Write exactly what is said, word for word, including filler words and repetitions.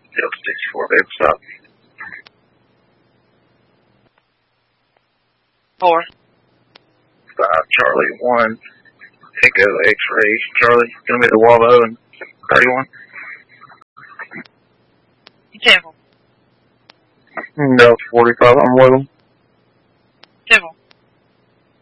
Delta sixty-four, babe, stop. Four. Five, Charlie, one. Echo, X-ray, Charlie, gonna be the Wallow and thirty-one. Example. Delta forty-five, I'm with them.